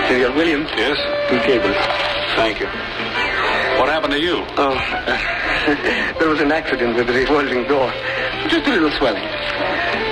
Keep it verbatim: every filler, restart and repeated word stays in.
Senor Williams. Yes? Two cables. Thank you. What happened to you? Oh, uh, there was an accident with the revolving door. Just a little swelling.